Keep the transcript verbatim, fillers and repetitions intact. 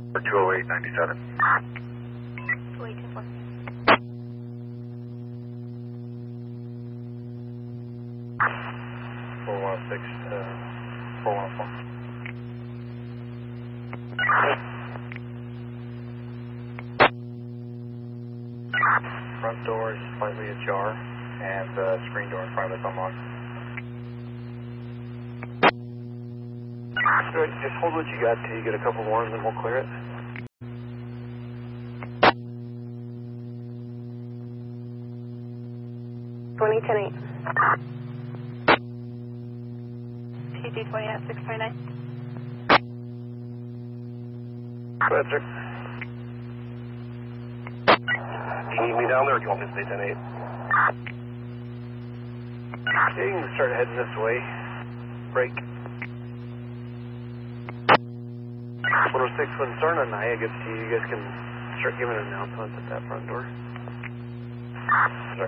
For two oh eight ninety-seven. two eight two four. four one six to four one four. Front door is slightly ajar, and the screen door in front of it's unlocked. Good, just hold what you got till you get a couple more and then we'll clear it. twenty ten eight. P G twenty at six twenty-nine. Go ahead, sir. Do you need me down there or do you want me to stay ten eight? Yeah, you can start heading this way. Break. one oh six, when Serna Naya gets to you, you guys can start giving announcements at that front door. Sorry.